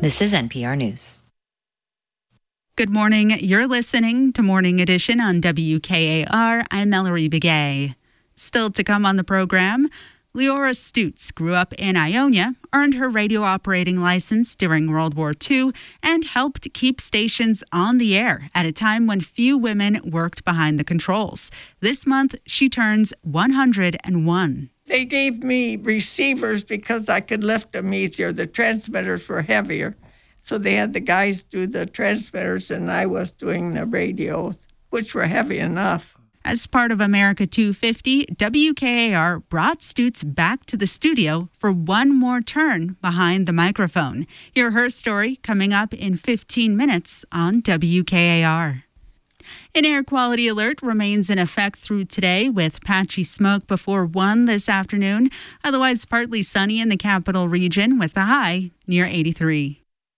This is NPR News. Good morning. You're listening to Morning Edition on WKAR. I'm Mallory Begay. Still to come on the program, Leora Stutz grew up in Ionia, earned her radio operating license during World War II, and helped keep stations on the air at a time when few women worked behind the controls. This month, she turns 101. They gave me receivers because I could lift them easier. The transmitters were heavier. So they had the guys do the transmitters, and I was doing the radios, which were heavy enough. As part of America 250, WKAR brought Stutz back to the studio for one more turn behind the microphone. Hear her story coming up in 15 minutes on WKAR. An air quality alert remains in effect through today with patchy smoke before 1 this afternoon. Otherwise, partly sunny in the capital region with a high near 83.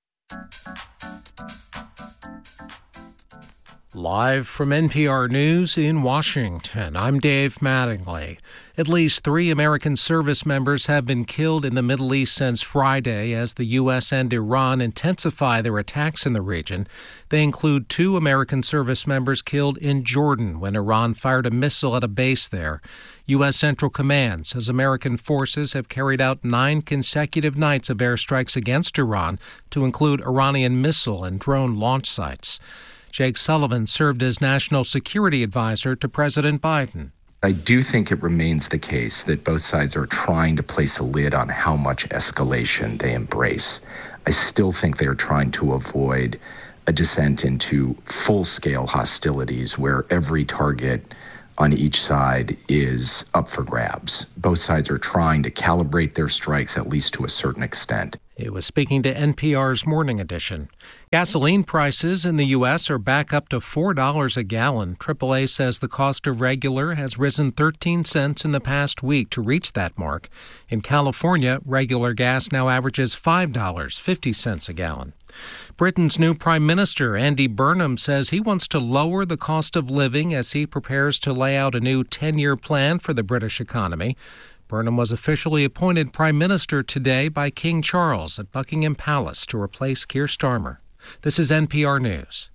Live from NPR News in Washington, I'm Dave Mattingly. At least 3 American service members have been killed in the Middle East since Friday as the U.S. and Iran intensify their attacks in the region. They include 2 American service members killed in Jordan when Iran fired a missile at a base there. U.S. Central Command says American forces have carried out 9 consecutive nights of airstrikes against Iran, to include Iranian missile and drone launch sites. Jake Sullivan served as National Security Advisor to President Biden. I do think it remains the case that both sides are trying to place a lid on how much escalation they embrace. I still think they are trying to avoid a descent into full-scale hostilities where every target on each side is up for grabs. Both sides are trying to calibrate their strikes, at least to a certain extent. He was speaking to NPR's Morning Edition. Gasoline prices in the U.S. are back up to $4 a gallon. AAA says the cost of regular has risen 13 cents in the past week to reach that mark. In California, regular gas now averages $5.50 a gallon. Britain's new Prime Minister, Andy Burnham, says he wants to lower the cost of living as he prepares to lay out a new 10-year plan for the British economy. Burnham was officially appointed Prime Minister today by King Charles at Buckingham Palace to replace Keir Starmer. This is NPR News.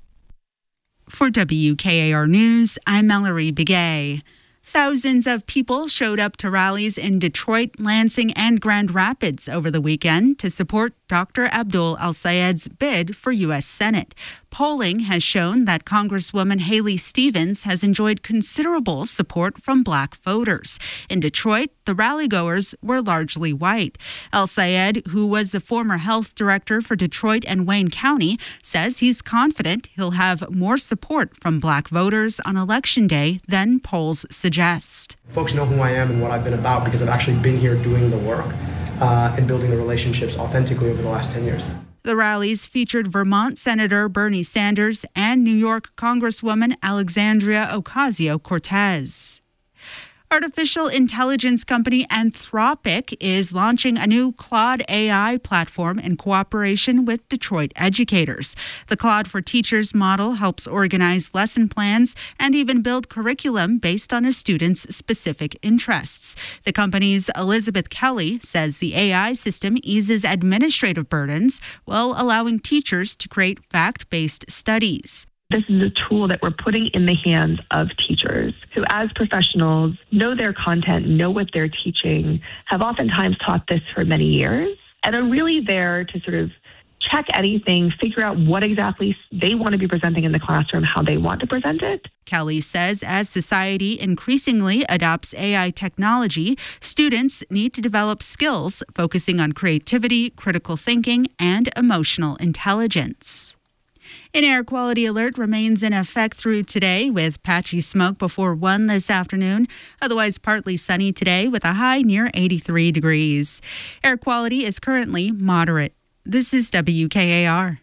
For WKAR News, I'm Mallory Begay. Thousands of people showed up to rallies in Detroit, Lansing, and Grand Rapids over the weekend to support Dr. Abdul El-Sayed's bid for U.S. Senate. Polling has shown that Congresswoman Haley Stevens has enjoyed considerable support from black voters. In Detroit, the rallygoers were largely white. El-Sayed, who was the former health director for Detroit and Wayne County, says he's confident he'll have more support from black voters on Election Day than polls suggest. Folks know who I am and what I've been about because I've actually been here doing the work and building the relationships authentically over the last 10 years. The rallies featured Vermont Senator Bernie Sanders and New York Congresswoman Alexandria Ocasio-Cortez. Artificial intelligence company Anthropic is launching a new Claude AI platform in cooperation with Detroit educators. The Claude for Teachers model helps organize lesson plans and even build curriculum based on a student's specific interests. The company's Elizabeth Kelly says the AI system eases administrative burdens while allowing teachers to create fact-based studies. This is a tool that we're putting in the hands of teachers who, as professionals, know their content, know what they're teaching, have oftentimes taught this for many years, and are really there to sort of check anything, figure out what exactly they want to be presenting in the classroom, how they want to present it. Kelly says as society increasingly adopts AI technology, students need to develop skills focusing on creativity, critical thinking, and emotional intelligence. An air quality alert remains in effect through today with patchy smoke before 1 this afternoon. Otherwise partly sunny today with a high near 83 degrees. Air quality is currently moderate. This is WKAR.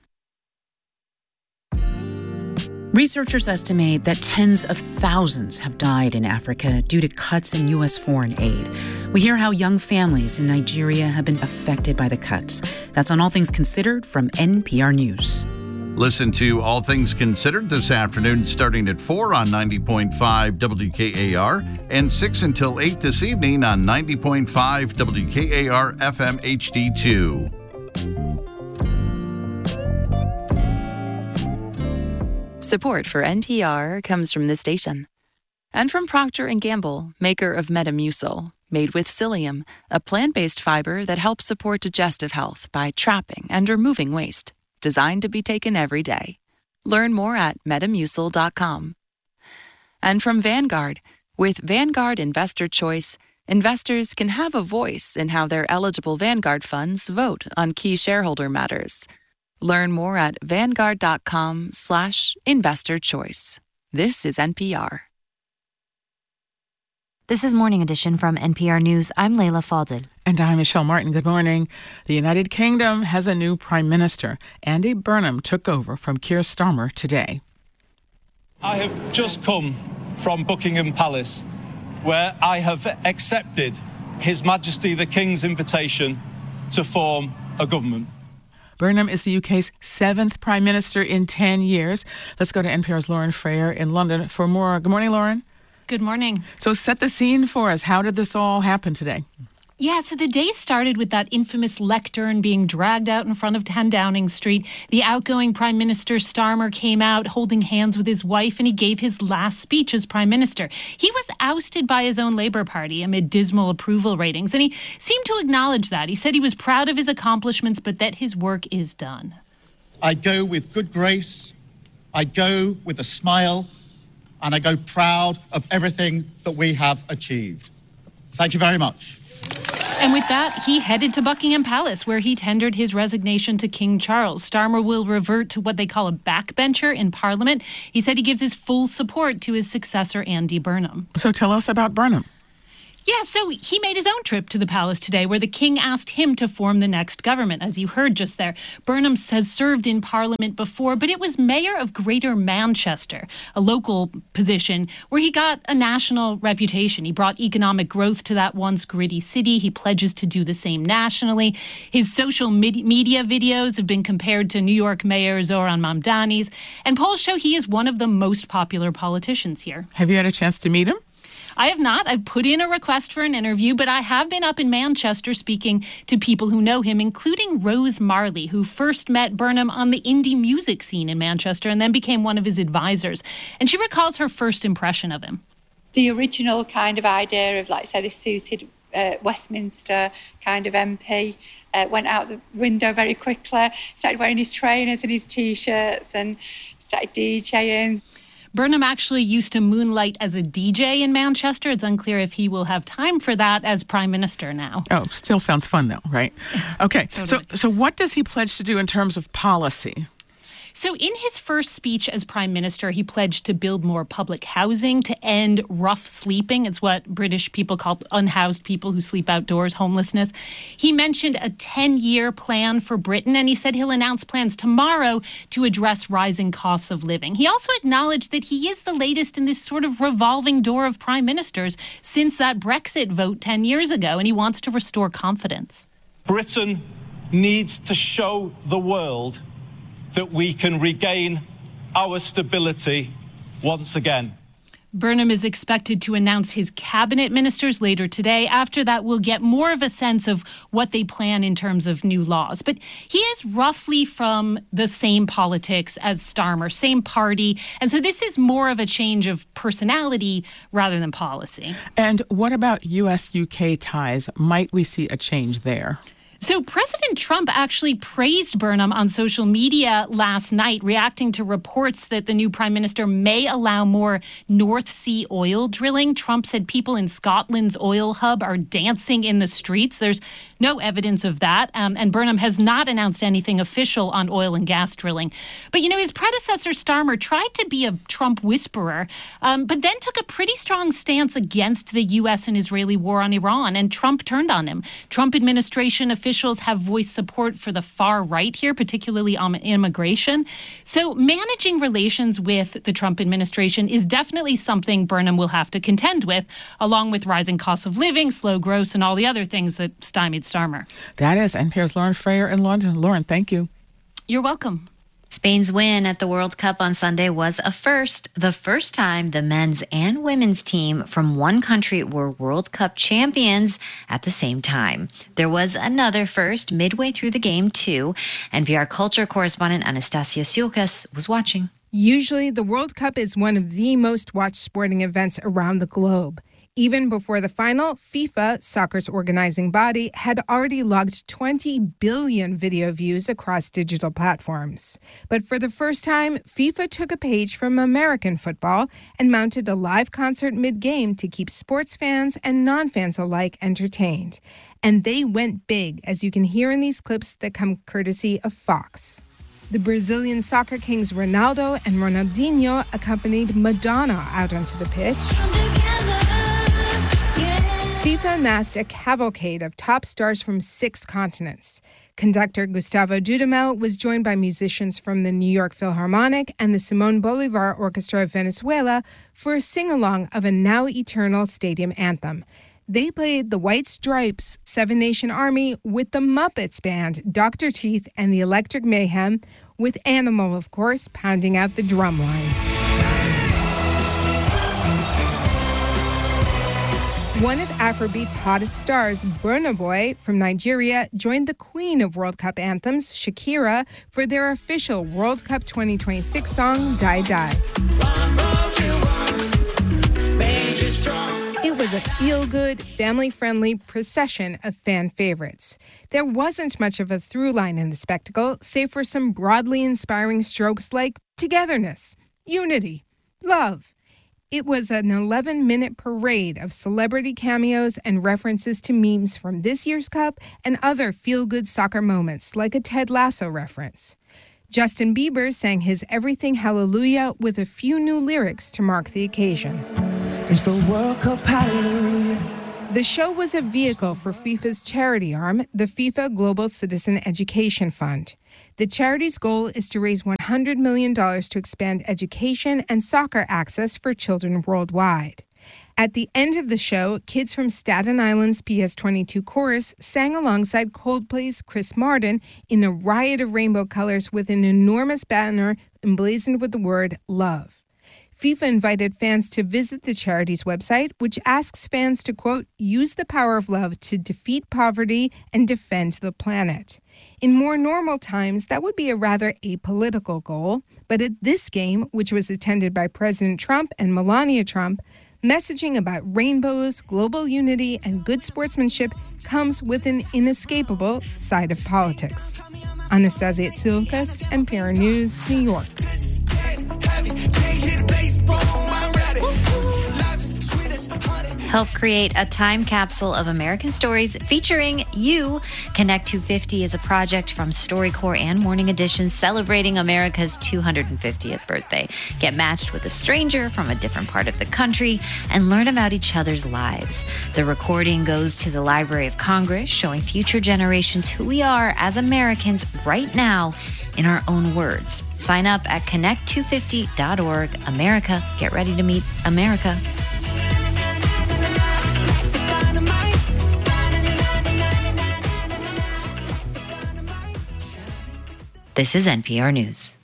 Researchers estimate that tens of thousands have died in Africa due to cuts in U.S. foreign aid. We hear how young families in Nigeria have been affected by the cuts. That's on All Things Considered from NPR News. Listen to All Things Considered this afternoon starting at 4 on 90.5 WKAR and 6 until 8 this evening on 90.5 WKAR FM HD2. Support for NPR comes from this station. And from Procter & Gamble, maker of Metamucil, made with psyllium, a plant-based fiber that helps support digestive health by trapping and removing waste. Designed to be taken every day. Learn more at Metamucil.com. And from Vanguard, with Vanguard Investor Choice, investors can have a voice in how their eligible Vanguard funds vote on key shareholder matters. Learn more at Vanguard.com/investor choice. This is NPR. This is Morning Edition from NPR News. I'm Layla Falded. And I'm Michelle Martin. Good morning. The United Kingdom has a new prime minister. Andy Burnham took over from Keir Starmer today. I have just come from Buckingham Palace, where I have accepted His Majesty the King's invitation to form a government. Burnham is the UK's 7th prime minister in 10 years. Let's go to NPR's Lauren Frayer in London for more. Good morning, Lauren. Good morning. So set the scene for us. How did this all happen today? Yeah, so the day started with that infamous lectern being dragged out in front of 10 Downing Street. The outgoing Prime Minister Starmer came out holding hands with his wife, and he gave his last speech as Prime Minister. He was ousted by his own Labour Party amid dismal approval ratings, and he seemed to acknowledge that. He said he was proud of his accomplishments, but that his work is done. I go with good grace, I go with a smile, and I go proud of everything that we have achieved. Thank you very much. And with that, he headed to Buckingham Palace, where he tendered his resignation to King Charles. Starmer will revert to what they call a backbencher in Parliament. He said he gives his full support to his successor, Andy Burnham. So tell us about Burnham. Yeah, so he made his own trip to the palace today, where the king asked him to form the next government, as you heard just there. Burnham has served in Parliament before, but it was mayor of Greater Manchester, a local position where he got a national reputation. He brought economic growth to that once gritty city. He pledges to do the same nationally. His social media videos have been compared to New York Mayor Zoran Mamdani's, and polls show he is one of the most popular politicians here. Have you had a chance to meet him? I have not. I've put in a request for an interview, but I have been up in Manchester speaking to people who know him, including Rose Marley, who first met Burnham on the indie music scene in Manchester and then became one of his advisors. And she recalls her first impression of him. The original kind of idea of, like, say, this suited Westminster kind of MP went out the window very quickly, started wearing his trainers and his T-shirts and started DJing. Burnham actually used to moonlight as a DJ in Manchester. It's unclear if he will have time for that as Prime Minister now. Oh, still sounds fun, though, right? Okay, Totally. So what does he pledge to do in terms of policy? So in his first speech as Prime Minister, he pledged to build more public housing, to end rough sleeping. It's what British people call unhoused people who sleep outdoors, homelessness. He mentioned a 10-year plan for Britain, and he said he'll announce plans tomorrow to address rising costs of living. He also acknowledged that he is the latest in this sort of revolving door of prime ministers since that Brexit vote 10 years ago, and he wants to restore confidence. Britain needs to show the world that we can regain our stability once again. Burnham is expected to announce his cabinet ministers later today. After that, we'll get more of a sense of what they plan in terms of new laws. But he is roughly from the same politics as Starmer, same party. And so this is more of a change of personality rather than policy. And what about U.S.-UK ties? Might we see a change there? So President Trump actually praised Burnham on social media last night, reacting to reports that the new prime minister may allow more North Sea oil drilling. Trump said people in Scotland's oil hub are dancing in the streets. There's no evidence of that. And Burnham has not announced anything official on oil and gas drilling. But, you know, his predecessor, Starmer, tried to be a Trump whisperer, but then took a pretty strong stance against the U.S. and Israeli war on Iran. And Trump turned on him. Trump administration officials have voiced support for the far right here, particularly on immigration. So managing relations with the Trump administration is definitely something Burnham will have to contend with, along with rising costs of living, slow growth, and all the other things that stymied Starmer. That is NPR's Lauren Frayer in London. Lauren, thank you. You're welcome. Spain's win at the World Cup on Sunday was a first. The first time the men's and women's team from one country were World Cup champions at the same time. There was another first midway through the game, too. NPR culture correspondent Anastasia Tsioukas was watching. Usually, the World Cup is one of the most watched sporting events around the globe. Even before the final, FIFA, soccer's organizing body, had already logged 20 billion video views across digital platforms. But for the first time, FIFA took a page from American football and mounted a live concert mid-game to keep sports fans and non-fans alike entertained. And they went big, as you can hear in these clips that come courtesy of Fox. The Brazilian soccer kings Ronaldo and Ronaldinho accompanied Madonna out onto the pitch. FIFA amassed a cavalcade of top stars from 6 continents. Conductor Gustavo Dudamel was joined by musicians from the New York Philharmonic and the Simón Bolívar Orchestra of Venezuela for a sing-along of a now eternal stadium anthem. They played the White Stripes' Seven Nation Army with the Muppets Band, Dr. Teeth, and the Electric Mayhem, with Animal, of course, pounding out the drum line. One of Afrobeat's hottest stars, Burna Boy from Nigeria, joined the queen of World Cup anthems, Shakira, for their official World Cup 2026 song, Die Die. It was a feel-good, family-friendly procession of fan favorites. There wasn't much of a through line in the spectacle, save for some broadly inspiring strokes like togetherness, unity, love. It was an 11-minute parade of celebrity cameos and references to memes from this year's Cup and other feel-good soccer moments, like a Ted Lasso reference. Justin Bieber sang his Everything Hallelujah with a few new lyrics to mark the occasion. It's the World Cup Hallelujah. The show was a vehicle for FIFA's charity arm, the FIFA Global Citizen Education Fund. The charity's goal is to raise $100 million to expand education and soccer access for children worldwide. At the end of the show, kids from Staten Island's PS22 chorus sang alongside Coldplay's Chris Martin in a riot of rainbow colors with an enormous banner emblazoned with the word love. FIFA invited fans to visit the charity's website, which asks fans to, quote, use the power of love to defeat poverty and defend the planet. In more normal times, that would be a rather apolitical goal. But at this game, which was attended by President Trump and Melania Trump, messaging about rainbows, global unity, and good sportsmanship comes with an inescapable side of politics. Anastasia Tsilkas, NPR News, New York. Help create a time capsule of American stories featuring you. Connect 250 is a project from StoryCorps and Morning Edition celebrating America's 250th birthday. Get matched with a stranger from a different part of the country and learn about each other's lives. The recording goes to the Library of Congress, showing future generations who we are as Americans right now in our own words. Sign up at connect250.org. America, get ready to meet America. This is NPR News.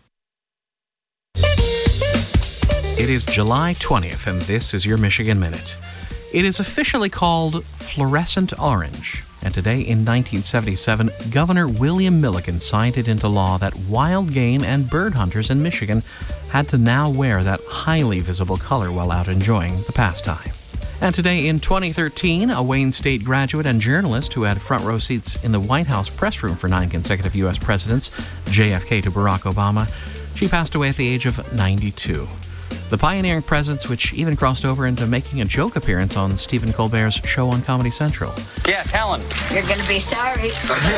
It is July 20th, and this is your Michigan Minute. It is officially called Fluorescent Orange, and today in 1977, Governor William Milliken signed it into law that wild game and bird hunters in Michigan had to now wear that highly visible color while out enjoying the pastime. And today in 2013, a Wayne State graduate and journalist who had front row seats in the White House press room for 9 consecutive U.S. presidents, JFK to Barack Obama, she passed away at the age of 92. The pioneering presence, which even crossed over into making a joke appearance on Stephen Colbert's show on Comedy Central. Yes, Helen. You're going to be sorry.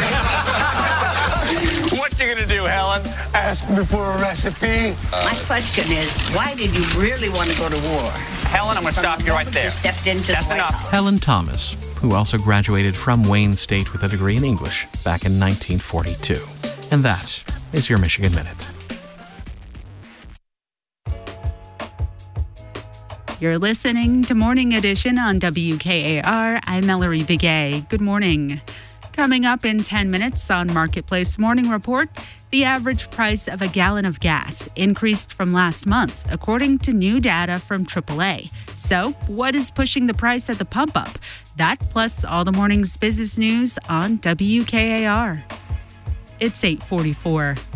What you going to do, Helen? Ask me for a recipe? My question is, why did you really want to go to war? Helen, I'm going to stop you right there. Stepped into That's the enough. Helen Thomas, who also graduated from Wayne State with a degree in English back in 1942. And that is your Michigan Minute. You're listening to Morning Edition on WKAR. I'm Mallory Begay. Good morning. Coming up in 10 minutes on Marketplace Morning Report, the average price of a gallon of gas increased from last month, according to new data from AAA. So, what is pushing the price at the pump up? That plus all the morning's business news on WKAR. It's 8:44.